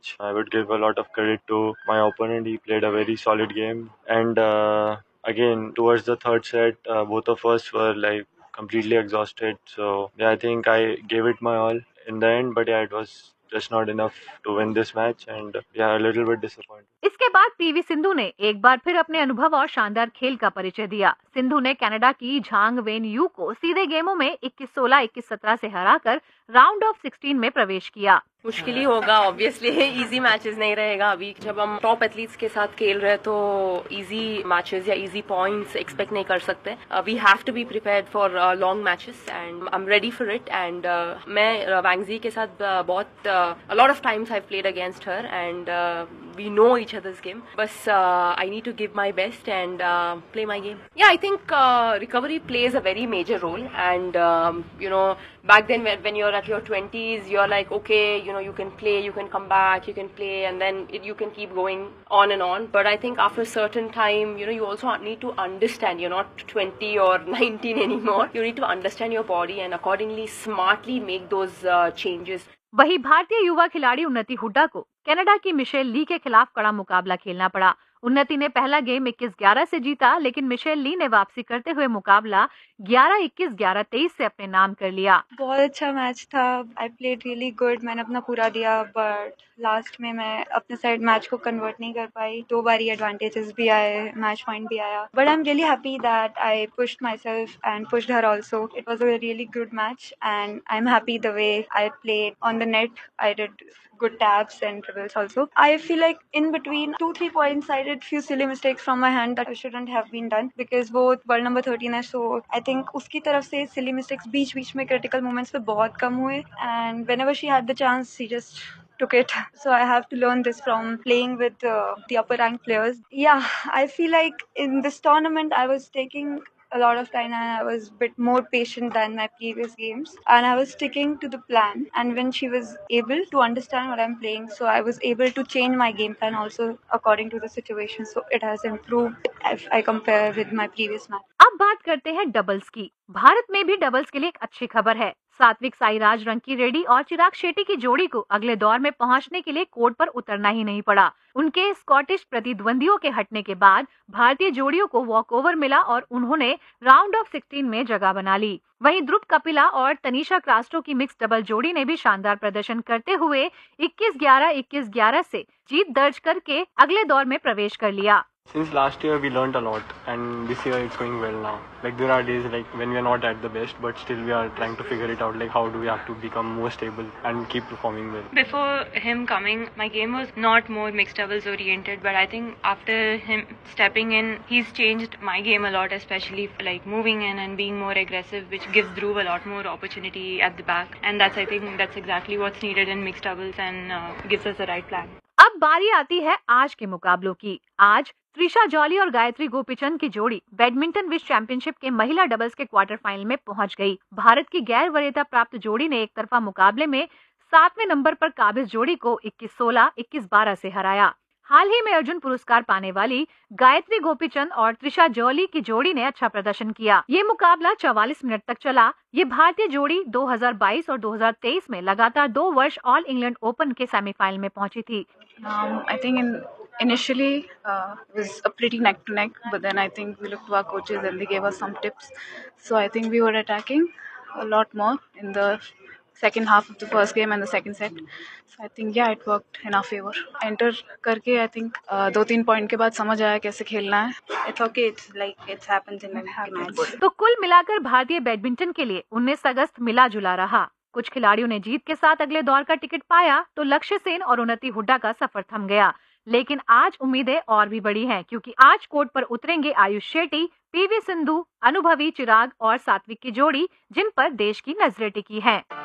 match. I would give a lot of credit to my opponent. He played a very solid game. And again, towards the third set, both of us were like completely exhausted. So yeah, I think I gave it my all in the end. But yeah, it was just not enough to win this match. And yeah, a little bit disappointed. इसके बाद PV Sindhu ने एक बार फिर अपने अनुभव और शानदार खेल का परिचय दिया। सिंधु ने कनाडा की झांग वेन यू को सीधे गेमों में 21-16, 21-17 से हराकर राउंड ऑफ 16 में प्रवेश किया। मुश्किल ही होगा, ऑब्वियसली इजी मैचेस नहीं रहेगा। अभी जब हम टॉप एथलीट्स के साथ खेल रहे हैं तो इजी मैचेस या इजी पॉइंट्स एक्सपेक्ट नहीं कर सकते। We have to be prepared for long matches and I am ready for it. And मैं वैंगजी के साथ बहुत a lot of times I played against her and we know each other's game. But I need to give my best and play my game. Yeah, I think recovery plays a very major role. And you know, back then when you're at your 20s, you're like, okay, you know, you can play, you can come back, you can play, and then you can keep going on and on. But I think after a certain time, you know, you also need to understand you're not 20 or 19 anymore. You need to understand your body and accordingly, smartly make those changes. वही भारतीय युवा खिलाड़ी उन्नति हुड्डा को Canada की Michel ली के खिलाफ कड़ा मुकाबला खेलना पड़ा। उन्नति ने पहला गेम 21-11 से जीता, लेकिन मिशेल ली ने वापसी करते हुए मुकाबला 11-21, 11-23 से अपने नाम कर लिया। बहुत अच्छा मैच था। आई प्लेड रियली गुड, मैंने अपना पूरा दिया, बट लास्ट में मैं अपने साइड मैच को कन्वर्ट नहीं कर पाई। 2 बारी एडवांटेजेस भी आए, मैच पॉइंट भी आया, but I am really happy that I pushed my self and pushed her also. It was a really good match and I am happy the way I played on the net. I did good taps and dribbles also. I feel like in between 2-3 points I did few silly mistakes from my hand that shouldn't have been done because both world number 13 है, so I think उसकी तरफ से silly mistakes बीच में critical moments पे बहुत कम हुए, and whenever she had the chance she just took it. So I have to learn this from playing with the upper ranked players. Yeah, I feel like in this tournament I was taking a lot of time and I was a bit more patient than my previous games and I was sticking to the plan, and when she was able to understand what I'm playing, so I was able to change my game plan also according to the situation, so it has improved if I compare with my previous match. अब बात करते हैं doubles की। भारत में भी doubles के लिए एक अच्छी खबर है। सात्विक साईराज रंकी रेड्डी और चिराग शेट्टी की जोड़ी को अगले दौर में पहुंचने के लिए कोर्ट पर उतरना ही नहीं पड़ा। उनके स्कॉटिश प्रतिद्वंदियों के हटने के बाद भारतीय जोड़ियों को वॉकओवर मिला और उन्होंने राउंड ऑफ 16 में जगह बना ली। वहीं ध्रुव कपिला और तनीषा क्रास्टो की मिक्स डबल जोड़ी ने भी शानदार प्रदर्शन करते हुए 21-11, 21-11 से जीत दर्ज करके अगले दौर में प्रवेश कर लिया। Since last year we learned a lot and this year it's going well now. Like there are days like when we are not at the best but still we are trying to figure it out, like how do we have to become more stable and keep performing well. Before him coming, my game was not more mixed doubles oriented, but I think after him stepping in, he's changed my game a lot, especially like moving in and being more aggressive, which gives Dhruv a lot more opportunity at the back, and I think that's exactly what's needed in mixed doubles and gives us the right plan. अब बारी आती है आज के मुकाबलों की। आज Trisha jolly और गायत्री गोपीचंद की जोड़ी बैडमिंटन विश्व चैंपियनशिप के महिला डबल्स के क्वार्टर फाइनल में पहुंच गई। भारत की गैर वरीयता प्राप्त जोड़ी ने एक तरफा मुकाबले में 7वें नंबर पर काबिज जोड़ी को 21-16, 21-12 से हराया। हाल ही में अर्जुन पुरस्कार पाने वाली गायत्री गोपीचंद और त्रिशा जॉली की जोड़ी ने अच्छा प्रदर्शन किया। ये मुकाबला 44 मिनट तक चला। ये भारतीय जोड़ी 2022 और 2023 में लगातार 2 वर्ष ऑल इंग्लैंड ओपन के सेमीफाइनल में पहुंची थी। I think initially it was a pretty neck to neck, but then I think we looked to our coaches and they gave us some tips. So I think we were attacking a lot more in the second half of the first game and the second set. So I think yeah, it worked in our favor. Enter करके I think 2-3 point के बाद समझ आया कैसे खेलना है. It's okay, it's like it happens in every match. तो कुल मिलाकर भारतीय बैडमिंटन के लिए 19 अगस्त मिला जुला रहा। कुछ खिलाड़ियों ने जीत के साथ अगले दौर का टिकट पाया तो लक्ष्य सेन और उन्नति हुड्डा का सफर थम गया। लेकिन आज उम्मीदें और भी बड़ी हैं, क्योंकि आज कोर्ट पर उतरेंगे आयुष शेट्टी, पीवी सिंधु, अनुभवी चिराग और सात्विक की जोड़ी, जिन पर देश की नजरें टिकी हैं।